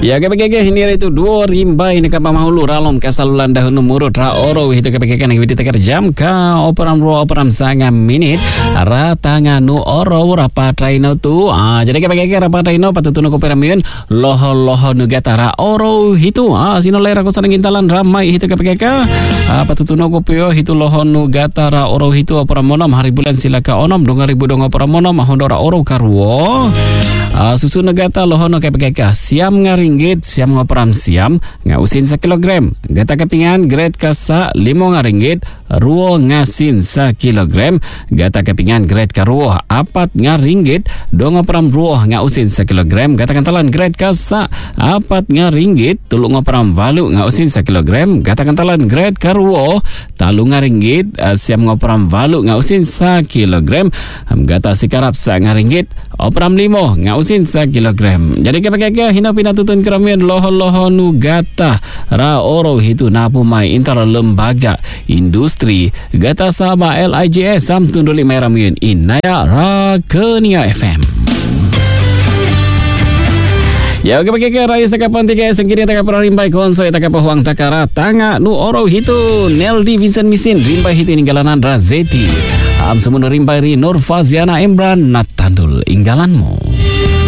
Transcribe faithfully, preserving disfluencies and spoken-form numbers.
Ya kepekeke ini itu dua rimbai ni kapal mahulu ralom kasalulan dahulu murut ra oro itu kepekeke nang video tekar jam ka operam ro operam sanga minit ratanga nu oro rapa traino tu ah jadi kepekeke rapa traino patutuno ko peramion loho loho nu gatara oro itu ah sino lera ko sanang intalan ramai itu kepekeke ah patutuno ko peo itu loho nu gatara oro itu operam monom hari bulan silaka onom dong ribu dong operam monom mahondora oro karwo ah susu negata loho no kepekeke siam ngari ringgit siam ngoperam siam ngausin sa kilogram gata kepingan grade kasa limo nga ringgit ruo ngasin sa kilogram gata kepingan grade ka ruo apat nga ringgit do ngoperam ruo ngausin sa kilogram gata kantalan grade kasa apat nga ringgit tulung ngoperam valu ngausin sa kilogram gata kantalan grade ka ruo talu nga ringgit uh, siam ngoperam valu ngausin sa kilogram gata sikarap sa nga ringgit operam limo ngausin sa kilogram jadi kepekeke hina pinatutun keramian loho-loho nu gata ra oro hitu napu mai intara lembaga industri gata Sabah L I J S sam tunduli mai ramian inaya ra Kenia F M. Ya oke pakai ke raya sakapan tiga sengkiri tak apa rimbai konso tak apa huang takara tanga nu oro hitu Neldi Vincent Misin rimbai hitu inggalanan Razeti am semuanya rimbai ri Nur Faziana Imran Natandul inggalanmu.